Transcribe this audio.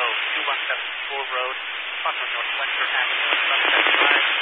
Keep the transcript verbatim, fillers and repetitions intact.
two one seven four Road, Buffalo Northwestern Avenue, one seven five.